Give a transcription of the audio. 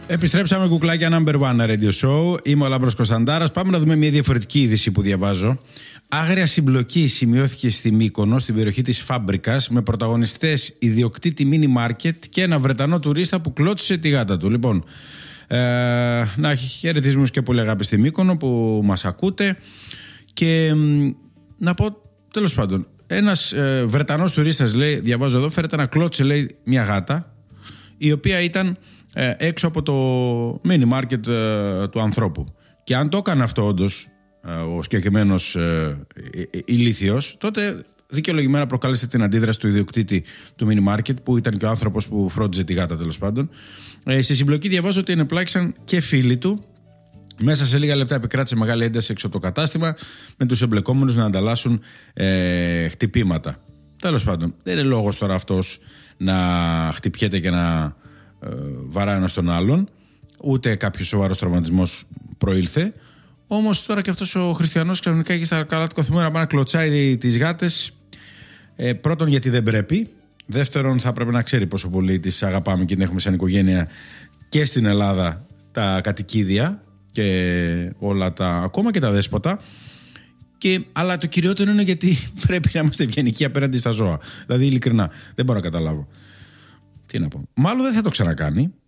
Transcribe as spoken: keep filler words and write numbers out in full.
Επιστρέψαμε κουκλάκια number one radio show. Είμαι ο Λάμπρος Κωνσταντάρας. Πάμε να δούμε μια διαφορετική είδηση που διαβάζω. Άγρια συμπλοκή σημειώθηκε στη Μύκονο, στην περιοχή της Φάμπρικας, με πρωταγωνιστές ιδιοκτήτη μίνι μάρκετ και ένα Βρετανό τουρίστα που κλώτσισε τη γάτα του. Λοιπόν, ε, να έχει χαιρετισμούς και πολύ αγάπη στη Μύκονο που μας ακούτε. Και ε, να πω, τέλος πάντων, ένας ε, Βρετανός τουρίστας, λέει, διαβάζω εδώ, φέρεται να κλώτσε, λέει, μια γάτα, η οποία ήταν ε, έξω από το μίνι μάρκετ ε, του ανθρώπου. Και αν το έκανε αυτό όντως ο συγκεκριμένος ε, ε, ηλίθιος, τότε δικαιολογημένα προκάλεσε την αντίδραση του ιδιοκτήτη του μίνι μάρκετ, που ήταν και ο άνθρωπος που φρόντιζε τη γάτα, τέλος πάντων. Ε, στη συμπλοκή διαβάζω ότι ενεπλάκησαν και φίλοι του. Μέσα σε λίγα λεπτά επικράτησε μεγάλη ένταση έξω από το κατάστημα, με τους εμπλεκόμενους να ανταλλάσσουν ε, χτυπήματα. Τέλος πάντων, δεν είναι λόγος τώρα αυτός να χτυπιέται και να ε, βαράει ένας τον άλλον, ούτε κάποιος σοβαρός τραυματισμός προήλθε. Όμως τώρα και αυτός ο χριστιανός ξαφνικά έχει στα καλά του καθημερινά να πάει να κλωτσάει τις γάτες. Ε, πρώτον, γιατί δεν πρέπει. Δεύτερον, θα πρέπει να ξέρει πόσο πολύ τις αγαπάμε και την έχουμε σαν οικογένεια και στην Ελλάδα τα κατοικίδια και όλα τα, ακόμα και τα δέσποτα. Και, αλλά το κυριότερο είναι γιατί πρέπει να είμαστε ευγενικοί απέναντι στα ζώα. Δηλαδή, ειλικρινά, δεν μπορώ να καταλάβω. Τι να πω. Μάλλον δεν θα το ξανακάνει.